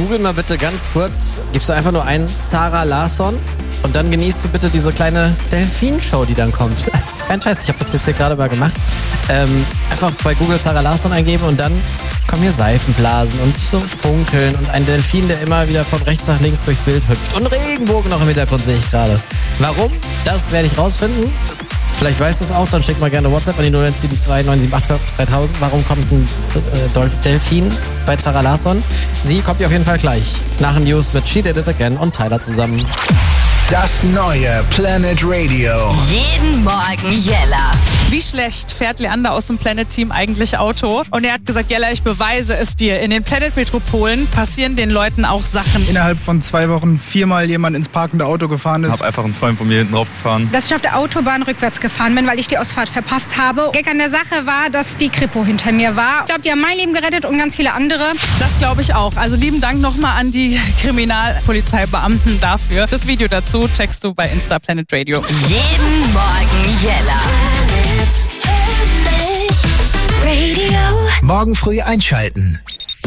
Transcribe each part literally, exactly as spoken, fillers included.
Google mal bitte ganz kurz, gibst du einfach nur ein Zara Larsson und dann genießt du bitte diese kleine Delfin-Show, die dann kommt. Das ist kein Scheiß, ich habe das jetzt hier gerade mal gemacht. Ähm, einfach bei Google Zara Larsson eingeben und dann kommen hier Seifenblasen und so Funkeln und ein Delfin, der immer wieder von rechts nach links durchs Bild hüpft. Und Regenbogen noch im Hintergrund sehe ich gerade. Warum? Das werde ich rausfinden. Vielleicht weißt du es auch, dann schick mal gerne WhatsApp an die null eins sieben zwei neun sieben acht dreitausend. Warum kommt ein äh, Delfin bei Zara Larsson? Sie kommt ja auf jeden Fall gleich. Nach den News mit She Did It Again und Tyler zusammen. Das neue Planet Radio. Jeden Morgen Jella. Wie schlecht fährt Leander aus dem Planet-Team eigentlich Auto? Und er hat gesagt, Jella, ich beweise es dir. In den Planet-Metropolen passieren den Leuten auch Sachen. Innerhalb von zwei Wochen viermal jemand ins parkende Auto gefahren ist. Ich habe einfach einen Freund von mir hinten drauf gefahren. Dass ich auf der Autobahn rückwärts gefahren bin, weil ich die Ausfahrt verpasst habe. Gag an der Sache war, dass die Kripo hinter mir war. Ich glaube, die haben mein Leben gerettet und ganz viele andere. Das glaube ich auch. Also lieben Dank nochmal an die Kriminalpolizeibeamten dafür. Das Video dazu checkst du bei Insta Planet Radio. Jeden Morgen Jella. Radio. Morgen früh einschalten.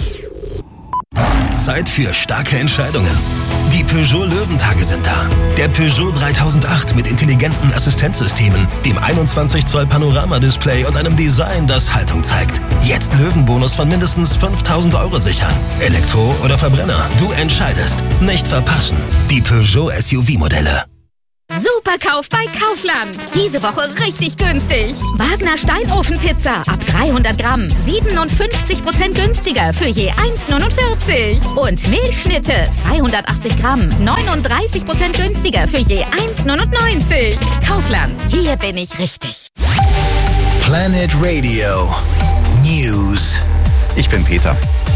Zeit für starke Entscheidungen. Die Peugeot Löwentage sind da. Der Peugeot dreitausendacht mit intelligenten Assistenzsystemen, dem einundzwanzig Zoll Panoramadisplay und einem Design, das Haltung zeigt. Jetzt Löwenbonus von mindestens fünftausend Euro sichern. Elektro oder Verbrenner, du entscheidest. Nicht verpassen. Die Peugeot S U V-Modelle. Superkauf bei Kaufland. Diese Woche richtig günstig. Wagner Steinofenpizza ab dreihundert Gramm. siebenundfünfzig Prozent günstiger für je eins neunundvierzig. Und Milchschnitte zweihundertachtzig Gramm. neununddreißig Prozent günstiger für je eins neunundneunzig. Kaufland. Hier bin ich richtig. Planet Radio News. Ich bin Peter.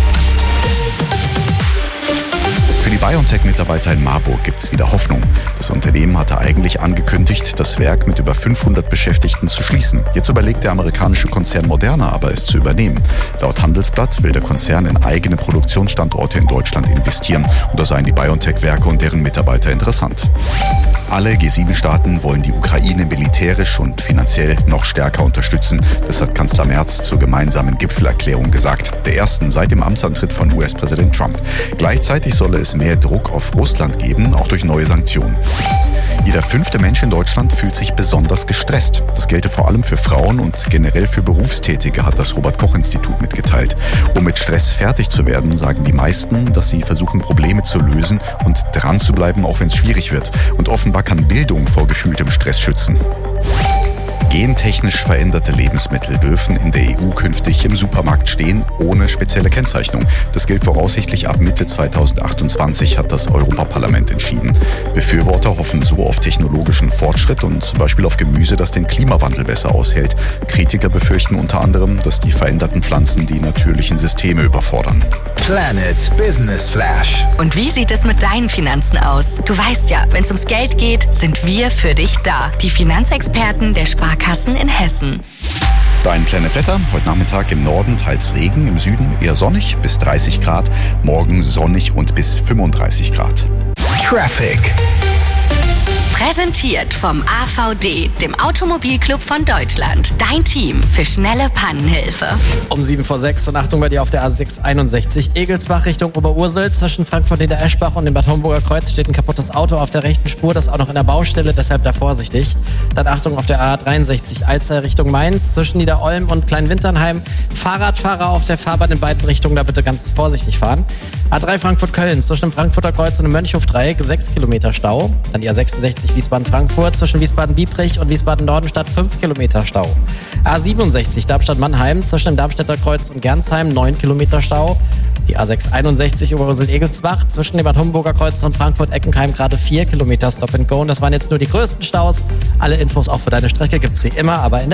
Für die BioNTech-Mitarbeiter in Marburg gibt es wieder Hoffnung. Das Unternehmen hatte eigentlich angekündigt, das Werk mit über fünfhundert Beschäftigten zu schließen. Jetzt überlegt der amerikanische Konzern Moderna aber, es zu übernehmen. Laut Handelsblatt will der Konzern in eigene Produktionsstandorte in Deutschland investieren. Und da seien die BioNTech-Werke und deren Mitarbeiter interessant. Alle G sieben Staaten wollen die Ukraine militärisch und finanziell noch stärker unterstützen. Das hat Kanzler Merz zur gemeinsamen Gipfelerklärung gesagt. Der ersten seit dem Amtsantritt von U S-Präsident Trump. Gleichzeitig solle es mehr Druck auf Russland geben, auch durch neue Sanktionen. Jeder fünfte Mensch in Deutschland fühlt sich besonders gestresst. Das gelte vor allem für Frauen und generell für Berufstätige, hat das Robert-Koch-Institut mitgeteilt. Um mit Stress fertig zu werden, sagen die meisten, dass sie versuchen, Probleme zu lösen und dran zu bleiben, auch wenn es schwierig wird. Und offenbar kann Bildung vor gefühltem Stress schützen. Gentechnisch veränderte Lebensmittel dürfen in der E U künftig im Supermarkt stehen, ohne spezielle Kennzeichnung. Das gilt voraussichtlich ab Mitte zweitausendachtundzwanzig, hat das Europaparlament entschieden. Befürworter hoffen so auf technologischen Fortschritt und zum Beispiel auf Gemüse, das den Klimawandel besser aushält. Kritiker befürchten unter anderem, dass die veränderten Pflanzen die natürlichen Systeme überfordern. Planet Business Flash. Und wie sieht es mit deinen Finanzen aus? Du weißt ja, wenn es ums Geld geht, sind wir für dich da. Die Finanzexperten der Sparkassen in Hessen. Dein Planet Wetter. Heute Nachmittag im Norden teils Regen, im Süden eher sonnig bis dreißig Grad. Morgen sonnig und bis fünfunddreißig Grad. Traffic. Präsentiert vom A V D, dem Automobilclub von Deutschland. Dein Team für schnelle Pannenhilfe. Um sieben vor sechs und Achtung bei dir auf der A sechs einundsechzig. Egelsbach Richtung Oberursel. Zwischen Frankfurt-Niedereschbach und dem Bad Homburger Kreuz steht ein kaputtes Auto auf der rechten Spur. Das auch noch in der Baustelle, deshalb da vorsichtig. Dann Achtung auf der A dreiundsechzig Alzey Richtung Mainz. Zwischen Niederolm und Kleinwinternheim. Fahrradfahrer auf der Fahrbahn in beiden Richtungen, da bitte ganz vorsichtig fahren. A drei Frankfurt-Köln. Zwischen dem Frankfurter Kreuz und dem Mönchhof-Dreieck sechs Kilometer Stau. Dann die A sechsundsechzig Wiesbaden-Frankfurt. Zwischen Wiesbaden-Biebrich und Wiesbaden-Nordenstadt fünf Kilometer Stau. A siebenundsechzig Darmstadt-Mannheim. Zwischen dem Darmstädter Kreuz und Gernsheim neun Kilometer Stau. Die A sechs einundsechzig Oberursel-Egelsbach. Zwischen dem Bad Homburger Kreuz und Frankfurt-Eckenheim gerade vier Kilometer Stop and Go. Und das waren jetzt nur die größten Staus. Alle Infos auch für deine Strecke gibt es wie immer, aber in der